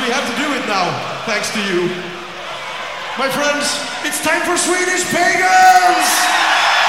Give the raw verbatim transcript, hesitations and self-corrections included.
we have to do it now, thanks to you. My friends, it's time for Swedish Pagans!